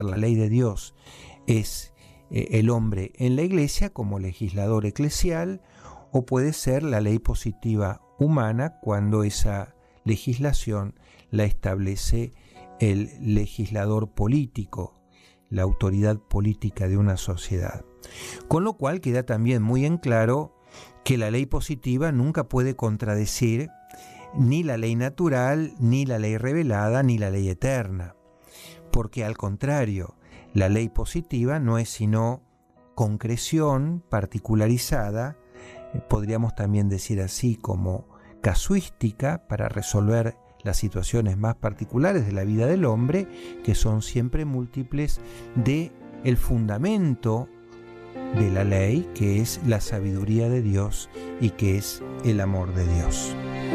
la ley de Dios es el hombre en la iglesia como legislador eclesial, o puede ser la ley positiva humana cuando esa legislación la establece el legislador político, la autoridad política de una sociedad. Con lo cual queda también muy en claro que la ley positiva nunca puede contradecir ni la ley natural, ni la ley revelada, ni la ley eterna. Porque al contrario, la ley positiva no es sino concreción particularizada, podríamos también decir así como casuística, para resolver las situaciones más particulares de la vida del hombre, que son siempre múltiples, de el fundamento de la ley, que es la sabiduría de Dios y que es el amor de Dios.